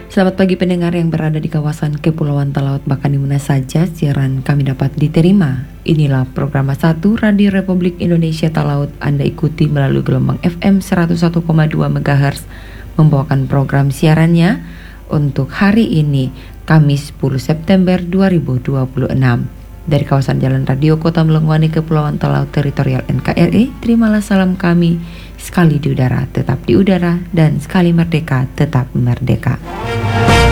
Selamat pagi pendengar yang berada di kawasan Kepulauan Talaut, bahkan di mana saja siaran kami dapat diterima. Inilah program 1 Radio Republik Indonesia Talaut. Anda ikuti melalui gelombang FM 101,2 MHz membawakan program siarannya untuk hari ini, Kamis 10 September 2026. Dari kawasan Jalan Radio Kota Melengwani Kepulauan Talaut Teritorial NKRI, terimalah salam kami. Sekali di udara, tetap di udara, dan sekali merdeka, tetap merdeka.